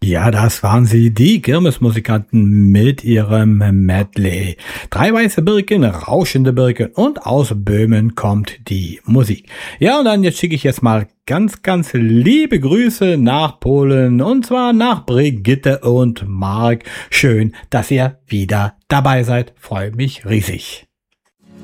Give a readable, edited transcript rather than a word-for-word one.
Ja, das waren sie, die Kirmesmusikanten mit ihrem Medley. 3 weiße Birken, rauschende Birken und aus Böhmen kommt die Musik. Ja, und dann jetzt schicke ich jetzt mal ganz, ganz liebe Grüße nach Polen und zwar nach Brigitte und Mark. Schön, dass ihr wieder dabei seid. Freue mich riesig.